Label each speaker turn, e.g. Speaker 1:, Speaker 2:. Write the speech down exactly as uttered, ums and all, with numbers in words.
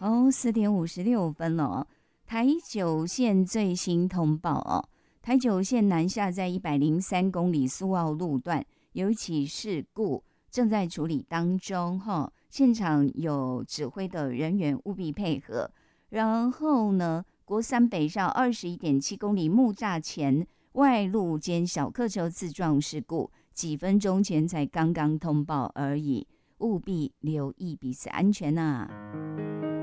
Speaker 1: 哦，四点五十六分哦。台九线最新通报哦，台九线南下在一百零三公里苏澳路段有一起事故，正在处理当中哈。现场有指挥的人员务必配合。然后呢，国三北上二十一点七公里木栅前外路间小客车自撞事故，几分钟前才刚刚通报而已，务必留意彼此安全啊。